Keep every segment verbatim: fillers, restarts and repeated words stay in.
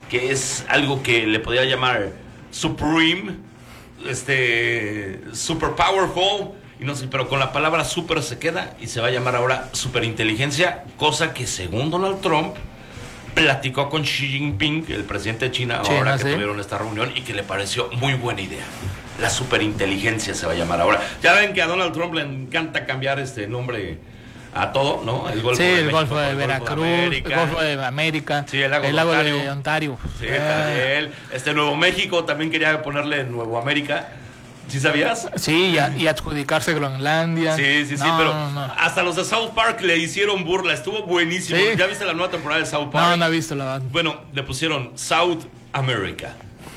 que es algo que le podría llamar Supreme, este, Super Powerful, y no sé, pero con la palabra super se queda y se va a llamar ahora superinteligencia, cosa que según Donald Trump platicó con Xi Jinping, el presidente de China, China, ahora que sí. tuvieron esta reunión y que le pareció muy buena idea. La superinteligencia se va a llamar ahora. Ya ven que a Donald Trump le encanta cambiar este nombre a todo, ¿no? El Golfo sí, de el México, Golfo de el Veracruz, Golfo de el Golfo de América, sí, el lago, el lago de Ontario. de Ontario. Sí, eh. él. Este Nuevo México también quería ponerle Nuevo América. ¿Sí sabías? Sí, y, a, y adjudicarse Groenlandia. Sí, sí, sí, no, pero no, no. hasta los de South Park le hicieron burla, estuvo buenísimo. ¿Sí? ¿Ya viste la nueva temporada de South Park? No, no he visto la verdad. Bueno, le pusieron South America.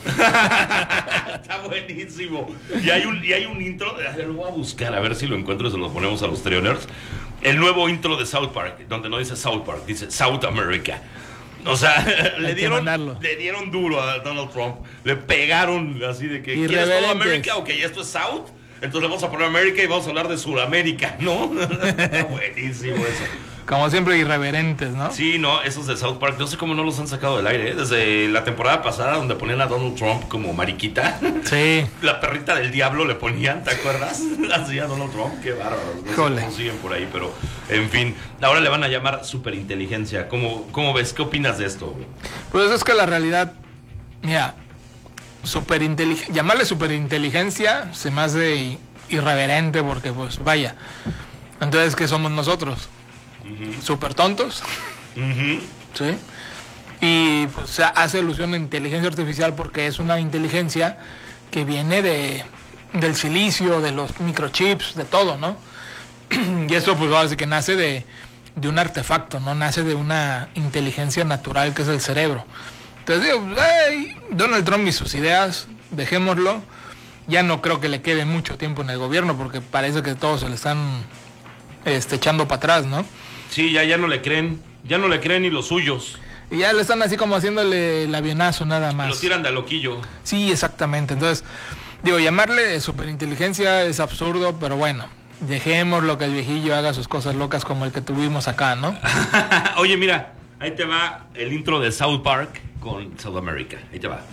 Está buenísimo. Y hay un, y hay un intro, lo voy a buscar a ver si lo encuentro y se lo ponemos a los trailers. El nuevo intro de South Park, donde no dice South Park, dice South America. O sea, le dieron, le dieron duro a Donald Trump. Le pegaron así de que ¿quieres todo América? Ok, esto es South. Entonces le vamos a poner América y vamos a hablar de Sudamérica, ¿no? Está buenísimo eso. Como siempre, irreverentes, ¿no? Sí, no, esos de South Park, no sé cómo no los han sacado del aire, ¿eh? Desde la temporada pasada, donde ponían a Donald Trump como mariquita. Sí. La perrita del diablo le ponían, ¿te acuerdas? Así a Donald Trump, qué bárbaro. No sé cómo siguen por ahí, pero en fin. Ahora le van a llamar superinteligencia. ¿Cómo, cómo ves? ¿Qué opinas de esto? Pues es que la realidad, mira, superinteligencia, llamarle superinteligencia se me hace irreverente porque, pues, vaya. Entonces, ¿qué somos nosotros? Uh-huh. Súper tontos. Uh-huh. Sí. Y pues hace alusión a inteligencia artificial porque es una inteligencia que viene de del silicio, de los microchips, de todo, ¿no? Y eso pues ahora sí que nace de, de un artefacto, no nace de una inteligencia natural que es el cerebro. Entonces digo, hey, Donald Trump y sus ideas, dejémoslo. Ya no creo que le quede mucho tiempo en el gobierno porque parece que todos se le están este, echando para atrás, ¿no? Sí, ya, ya no le creen, ya no le creen ni los suyos. Y ya le están así como haciéndole el avionazo nada más. Lo tiran de a loquillo. Sí, exactamente. Entonces, digo, llamarle superinteligencia es absurdo, pero bueno, dejémoslo que el viejillo haga sus cosas locas como el que tuvimos acá, ¿no? Oye, mira, ahí te va el intro de South Park con South America. Ahí te va.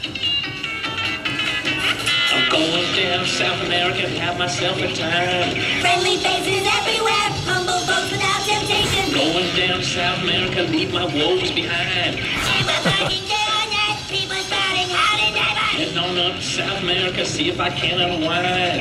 I'm going down South America to have myself a time. Friendly faces everywhere, humble folks without temptation. Going down South America, leave my woes behind. She was working day or night, people spouting howdy diver. Heading on up to South America, see if I can unwind.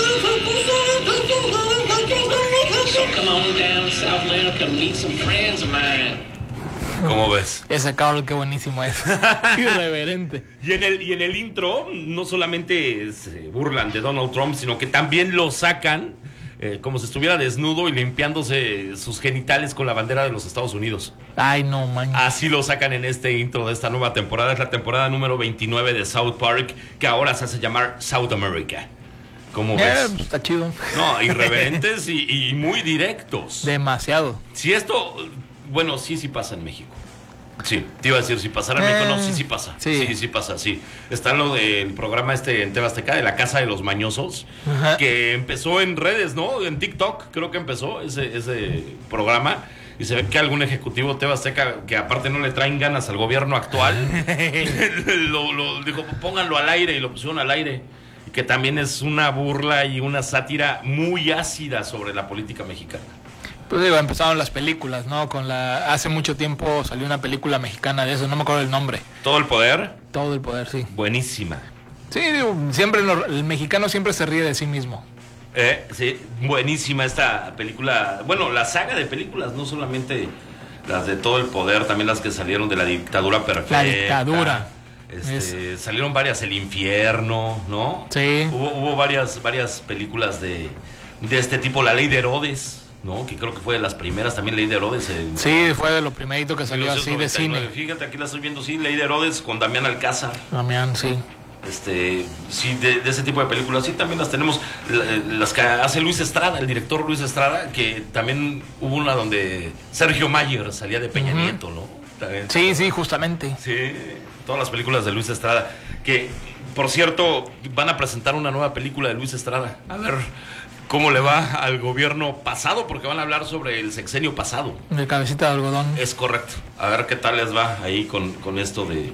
So come on down South America, meet some friends of mine. ¿Cómo ves? Ese cabrón, qué buenísimo es. Irreverente. Y en, el, y en el intro no solamente se burlan de Donald Trump, sino que también lo sacan eh, como si estuviera desnudo y limpiándose sus genitales con la bandera de los Estados Unidos. Ay, no, man. Así lo sacan en este intro de esta nueva temporada. Es la temporada número veintinueve de South Park, que ahora se hace llamar South America. ¿Cómo eh, ves? Pues está chido. No, irreverentes y, y muy directos. Demasiado. Si esto... Bueno, sí, sí pasa en México. Sí, te iba a decir, si pasara en México, no, sí, sí pasa. Sí, sí, sí pasa, sí. Está lo del programa este en T V Azteca, de la Casa de los Mañosos, ajá, que empezó en redes, ¿no? En TikTok, creo que empezó ese, ese programa. Y se ve que algún ejecutivo de T V Azteca, que aparte no le traen ganas al gobierno actual, lo, lo dijo, pónganlo al aire, y lo pusieron al aire. Y que también es una burla y una sátira muy ácida sobre la política mexicana. Pues digo, empezaron las películas, ¿no? Con la hace mucho tiempo salió una película mexicana de eso, no me acuerdo el nombre. ¿Todo el poder? Todo el poder, sí. Buenísima. Sí, digo, siempre el mexicano siempre se ríe de sí mismo. Eh, sí, buenísima esta película. Bueno, la saga de películas, no solamente las de Todo el Poder, también las que salieron de la dictadura perfecta. La dictadura. Este, salieron varias, El Infierno, ¿no? Sí. Hubo, hubo varias, varias películas de, de este tipo, La Ley de Herodes, ¿no? Que creo que fue de las primeras, también Ley de Herodes. En, sí, fue de lo primerito que salió así de cine. Fíjate, aquí la estoy viendo, sí, Ley de Herodes con Damián Alcázar. Damián, sí. Este, sí, de, de ese tipo de películas, sí, también las tenemos, las que hace Luis Estrada, el director Luis Estrada, que también hubo una donde Sergio Mayer salía de Peña uh-huh. Nieto, ¿no? También, sí, sí, justamente. Sí, todas las películas de Luis Estrada, que, por cierto, van a presentar una nueva película de Luis Estrada. A ver cómo le va al gobierno pasado, porque van a hablar sobre el sexenio pasado. De cabecita de algodón. Es correcto. A ver qué tal les va ahí con, con esto de